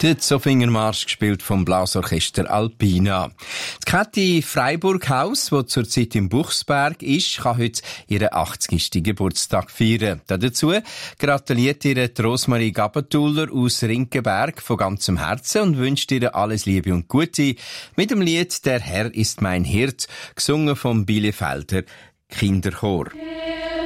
Der Zofingermarsch, gespielt vom Blasorchester Alpina. Die Käthi Freiburghaus, die zurzeit im Buchsberg ist, kann heute ihren 80. Geburtstag feiern. Dazu gratuliert ihr Rosmarie Gabatuller aus Rinkenberg von ganzem Herzen und wünscht ihr alles Liebe und Gute mit dem Lied «Der Herr ist mein Hirt», gesungen vom Bielefelder Kinderchor.